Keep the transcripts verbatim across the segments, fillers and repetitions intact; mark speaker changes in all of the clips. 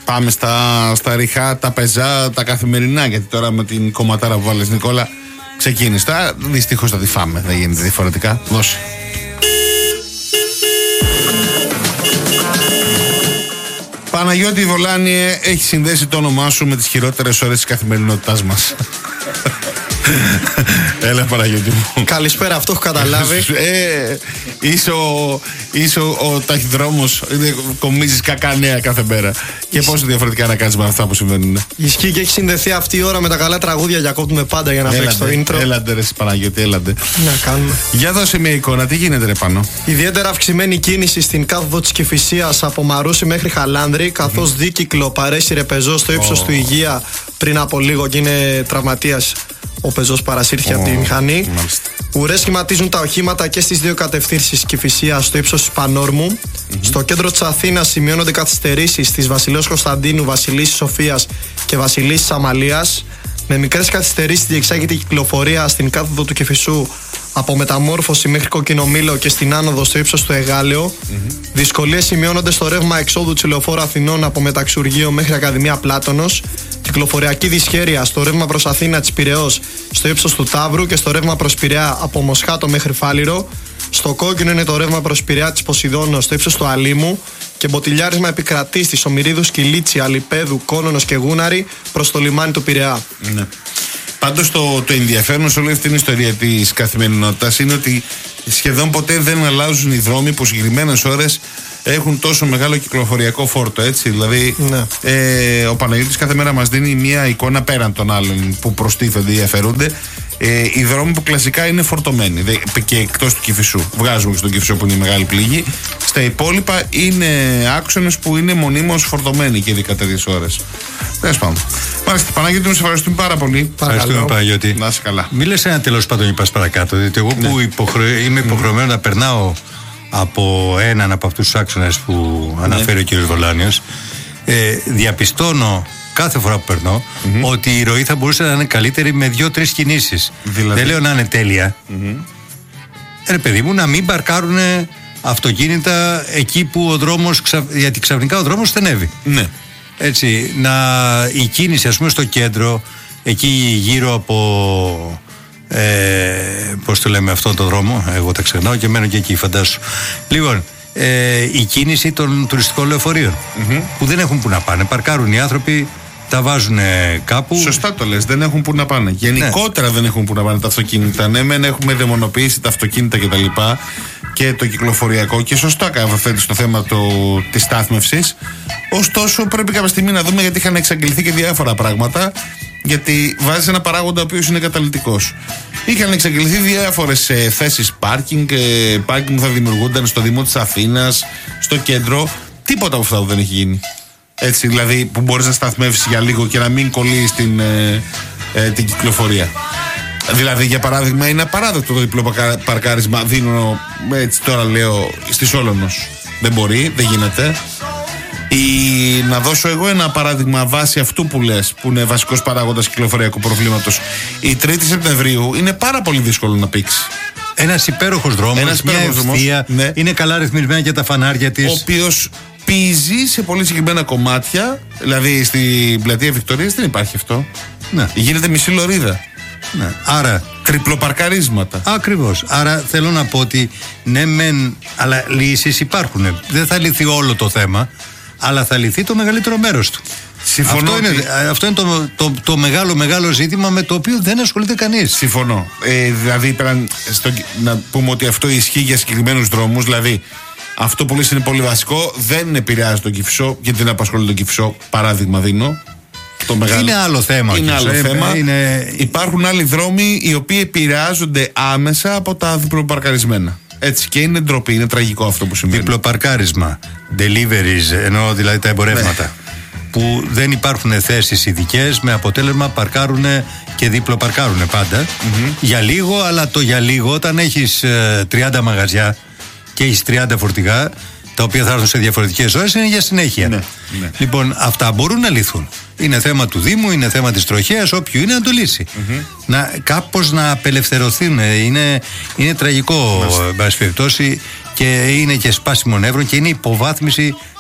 Speaker 1: πάμε στα, στα ριχά, τα πεζά, τα καθημερινά. Γιατί τώρα με την κομματάρα που βάλες, Νικόλα, ξεκίνησε. Δυστυχώς θα τη φάμε, δεν γίνεται διαφορετικά. Δώσε. Παναγιώτη Βολάνιε, έχει συνδέσει το όνομά σου με τις χειρότερες ώρες της καθημερινότητάς μας. Έλα Παναγιώτη μου.
Speaker 2: Καλησπέρα, αυτό έχω καταλάβει.
Speaker 1: ε, Είσαι ο, είσαι ο, ο ταχυδρόμος. Κομίζεις κακά νέα κάθε μέρα. Και πόσο διαφορετικά να κάνεις με αυτά που συμβαίνουν.
Speaker 2: Ισχύει και έχει συνδεθεί αυτή η ώρα με τα καλά τραγούδια. Διακόπτουμε πάντα για να παίξει το intro.
Speaker 1: Έλαντε ρε Παναγιώτη, έλαντε.
Speaker 2: Να κάνουμε.
Speaker 1: Για δώσε μια εικόνα, τι γίνεται ρε Πάνο.
Speaker 2: Ιδιαίτερα αυξημένη κίνηση στην κάθοδο της Κηφισίας από Μαρούσι μέχρι Χαλάνδρη. Καθώς mm. δίκυκλο παρέσυρε πεζό στο ύψος oh. του Υγεία πριν από λίγο και είναι τραυματίας. Ο πεζός παρασύρθηκε oh, από τη μηχανή. Ουρές σχηματίζουν τα οχήματα και στις δύο κατευθύνσεις Κηφισίας στο ύψος της Πανόρμου. Mm-hmm. Στο κέντρο της Αθήνας σημειώνονται καθυστερήσεις στις Βασιλέως Κωνσταντίνου, Βασιλίσσης Σοφίας και Βασιλίσσης Αμαλίας. Με μικρές καθυστερήσεις διεξάγεται η κυκλοφορία στην κάθοδο του Κηφισού από Μεταμόρφωση μέχρι Κοκκινομήλο και στην άνοδο στο ύψος του Εγάλεο. Mm-hmm. Δυσκολίες σημειώνονται στο ρεύμα εξόδου της Λεωφόρου Αθηνών από Μεταξουργείο μέχρι Ακαδημία Πλάτωνος. Κυκλοφοριακή δυσχέρεια στο ρεύμα προς Αθήνα της Πειραιώς στο ύψος του Ταύρου και στο ρεύμα προς Πειραιά από Μοσχάτο μέχρι Φάληρο. Στο κόκκινο είναι το ρεύμα προς Πειραιά της Ποσειδώνος στο ύψος του Αλήμου. Και μποτιλιάρισμα επικρατεί στις Ομηρίδου, Σκυλίτσι, Αλιπέδου, Κόνονος και Γούναρη προς το λιμάνι του Πειραιά.
Speaker 1: Ναι. Πάντως το, το ενδιαφέρον σε όλη αυτή την ιστορία της καθημερινότητας είναι ότι σχεδόν ποτέ δεν αλλάζουν οι δρόμοι που συγκεκριμένες ώρες έχουν τόσο μεγάλο κυκλοφοριακό φόρτο, έτσι. Δηλαδή, ναι. ε, ο Παναγιώτης κάθε μέρα μας δίνει μια εικόνα πέραν των άλλων που προστίθενται ή αφαιρούνται. Ε, οι δρόμοι που κλασικά είναι φορτωμένοι και εκτός του Κηφισού. Βγάζουμε και στον Κηφισό που είναι η μεγάλη πληγή. Στα υπόλοιπα είναι άξονες που είναι μονίμως φορτωμένοι και ειδικά τέτοιες ώρες. Τέλος πάντων. Μάλιστα, Παναγιώτη, μου σε ευχαριστούμε πάρα πολύ.
Speaker 3: Ευχαριστούμε, Παναγιώτη.
Speaker 1: Να είσαι καλά.
Speaker 3: Μη λες ένα τέλος πάντων, είπα παρακάτω. Διότι εγώ ναι. που υποχρε... είμαι υποχρεωμένο mm. να περνάω από έναν από αυτούς τους άξονες που ναι. αναφέρει ο κ. Βολάνιος, ε, διαπιστώνω κάθε φορά που περνώ mm-hmm. ότι η ροή θα μπορούσε να είναι καλύτερη με δύο-τρεις κινήσεις. Δηλαδή. Δεν λέω να είναι τέλεια. Mm-hmm. Ρε παιδί μου, να μην παρκάρουν αυτοκίνητα εκεί που ο δρόμος, ξα... γιατί ξαφνικά ο δρόμος στενεύει.
Speaker 1: Ναι.
Speaker 3: Έτσι, να η κίνηση ας πούμε στο κέντρο, εκεί γύρω από ε, πώς το λέμε αυτόν τον δρόμο, εγώ τα ξεχνάω και μένω και εκεί, φαντάσου. Λοιπόν, ε, η κίνηση των τουριστικών λεωφορείων mm-hmm. που δεν έχουν που να πάνε, παρκάρουν οι άνθρωποι, τα βάζουν κάπου.
Speaker 1: Σωστά το λες, δεν έχουν που να πάνε. Γενικότερα ναι. δεν έχουν που να πάνε τα αυτοκίνητα. Ναι, μεν έχουμε δαιμονοποιήσει τα αυτοκίνητα κτλ. Και το κυκλοφοριακό, και σωστά καταφέρει στο θέμα της στάθμευσης. Ωστόσο, πρέπει κάποια στιγμή να δούμε, γιατί είχαν εξαγγελθεί και διάφορα πράγματα. Γιατί βάζει ένα παράγοντα ο οποίος είναι καταλυτικός. Είχαν εξαγγελθεί διάφορες ε, θέσεις πάρκινγκ, ε, πάρκινγκ που θα δημιουργούνταν στο Δήμο της Αθήνας, στο κέντρο. Τίποτα από αυτά δεν έχει γίνει. Έτσι, δηλαδή, που μπορείς να σταθμεύσεις για λίγο και να μην κολλείς την, ε, ε, την κυκλοφορία. Δηλαδή, για παράδειγμα, είναι απαράδεκτο το διπλό παρκάρισμα. Δίνω, έτσι τώρα λέω, στη Σόλωνος. Δεν μπορεί, δεν γίνεται. Ή να δώσω εγώ ένα παράδειγμα βάσει αυτού που λες, που είναι βασικός παράγοντας κυκλοφοριακού προβλήματος. Η τρίτη Σεπτεμβρίου είναι πάρα πολύ δύσκολο να πήξει.
Speaker 3: Ένας υπέροχος δρόμος, ένας μια ευθεία, ναι. είναι καλά ρυθμισμένα και τα φανάρια της.
Speaker 1: Ο οποίος πίζει σε πολύ συγκεκριμένα κομμάτια, δηλαδή στην πλατεία Βικτωρίας δεν υπάρχει αυτό.
Speaker 3: Ναι.
Speaker 1: Γίνεται μισή λωρίδα.
Speaker 3: Ναι. Άρα.
Speaker 1: Τριπλοπαρκαρίσματα.
Speaker 3: Ακριβώς. Άρα θέλω να πω ότι ναι, μεν, αλλά λύσεις υπάρχουν. Δεν θα λυθεί όλο το θέμα, αλλά θα λυθεί το μεγαλύτερο μέρος του.
Speaker 1: Συμφωνώ.
Speaker 3: Αυτό, ότι... είναι, αυτό είναι το, το, το μεγάλο μεγάλο ζήτημα με το οποίο δεν ασχολείται κανείς.
Speaker 1: Συμφωνώ. Ε, δηλαδή στο, να πούμε ότι αυτό ισχύει για συγκεκριμένους δρόμους. Δηλαδή αυτό που λες είναι πολύ βασικό. Δεν επηρεάζει τον Κηφισό, γιατί δεν απασχολεί τον Κηφισό. Παράδειγμα δίνω. Το μεγάλο.
Speaker 3: Είναι άλλο θέμα.
Speaker 1: Είναι άλλο
Speaker 3: ε,
Speaker 1: θέμα.
Speaker 3: Είναι...
Speaker 1: Υπάρχουν άλλοι δρόμοι οι οποίοι επηρεάζονται άμεσα από τα διπλοπαρκαρισμένα. Έτσι, και είναι ντροπή, είναι τραγικό αυτό που συμβαίνει.
Speaker 3: Διπλοπαρκάρισμα, deliveries, εννοώ δηλαδή τα εμπορεύματα. Ναι. Που δεν υπάρχουν θέσεις ειδικές, με αποτέλεσμα παρκάρουν και διπλοπαρκάρουν πάντα. Mm-hmm. Για λίγο, αλλά το για λίγο, όταν έχεις ε, τριάντα μαγαζιά και έχεις τριάντα φορτηγά, τα οποία θα έρθουν σε διαφορετικές ώρες, είναι για συνέχεια. Ναι, ναι. Λοιπόν, αυτά μπορούν να λυθούν. Είναι θέμα του Δήμου, είναι θέμα της τροχέας, όποιου είναι να το λύσει. Mm-hmm. Να, κάπως να απελευθερωθούν. Είναι, είναι τραγικό, εν πάση περιπτώσει, και είναι και σπάσιμο νεύρων και είναι υποβάθμιση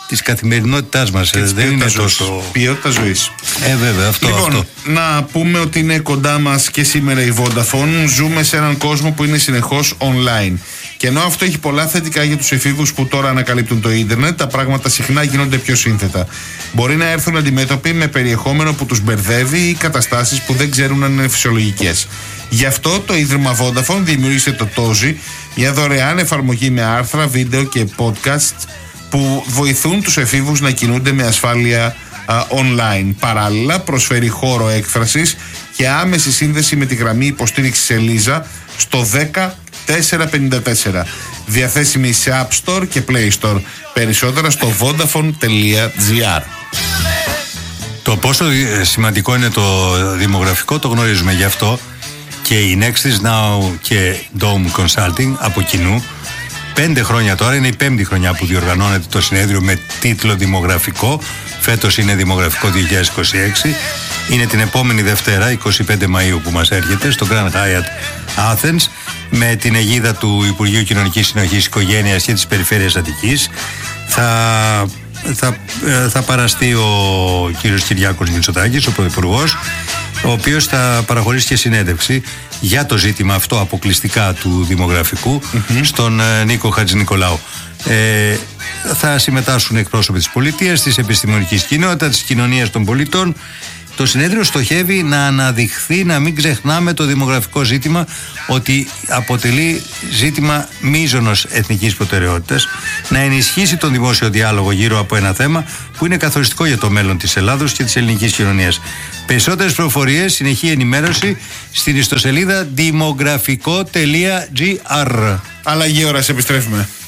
Speaker 3: της καθημερινότητάς μας. Ε, δεν είναι τόσο.
Speaker 1: Ποιότητα ζωής.
Speaker 3: Ε, βέβαια, αυτό.
Speaker 1: Λοιπόν,
Speaker 3: αυτό.
Speaker 1: να πούμε ότι είναι κοντά μας και σήμερα η Vodafone. Ζούμε σε έναν κόσμο που είναι συνεχώς online. Και ενώ αυτό έχει πολλά θετικά για τους εφήβους που τώρα ανακαλύπτουν το ίντερνετ, τα πράγματα συχνά γίνονται πιο σύνθετα. Μπορεί να έρθουν αντιμέτωποι με περιεχόμενο που τους μπερδεύει ή καταστάσεις που δεν ξέρουν αν είναι φυσιολογικές. Γι' αυτό το Ίδρυμα Vodafone δημιούργησε το Tozi, μια δωρεάν εφαρμογή με άρθρα, βίντεο και podcast που βοηθούν τους εφήβους να κινούνται με ασφάλεια α, online. Παράλληλα προσφέρει χώρο έκφρασης και άμεση σύνδεση με τη γραμμή υποστήριξης Ελίζα στο δέκα τετρακόσια πενήντα τέσσερα. Διαθέσιμη σε App Store και Play Store. Περισσότερα στο vodafone τελεία gr.
Speaker 3: Το πόσο σημαντικό είναι το δημογραφικό το γνωρίζουμε, γι' αυτό και η Nextis Now και Dome Consulting από κοινού πέντε χρόνια τώρα, είναι η πέμπτη χρονιά που διοργανώνεται το συνέδριο με τίτλο Δημογραφικό. Φέτος είναι Δημογραφικό δύο χιλιάδες είκοσι έξι. Είναι την επόμενη Δευτέρα, εικοστή πέμπτη Μαΐου, που μας έρχεται στο Grand Hyatt Athens, με την αιγίδα του Υπουργείου Κοινωνικής Συνοχής, Οικογένειας και της Περιφέρειας Αττικής. Θα, θα, θα παραστεί ο κύριος Κυριάκος Μητσοτάκης, ο Πρωθυπουργός, ο οποίος θα παραχωρήσει και συνέντευξη για το ζήτημα αυτό αποκλειστικά του δημογραφικού mm-hmm. στον ε, Νίκο Χατζηνικολάου. Ε, θα συμμετάσχουν εκπρόσωποι της πολιτείας, της επιστημονικής κοινότητας, της κοινωνίας των πολιτών. Το συνέδριο στοχεύει να αναδειχθεί, να μην ξεχνάμε το δημογραφικό ζήτημα, ότι αποτελεί ζήτημα μείζωνος εθνικής προτεραιότητας, να ενισχύσει τον δημόσιο διάλογο γύρω από ένα θέμα που είναι καθοριστικό για το μέλλον της Ελλάδος και της ελληνικής κοινωνίας. Περισσότερες πληροφορίες, συνεχή ενημέρωση στην ιστοσελίδα δημογραφικό τελεία gr.
Speaker 1: Αλλαγή ώρας, επιστρέφουμε.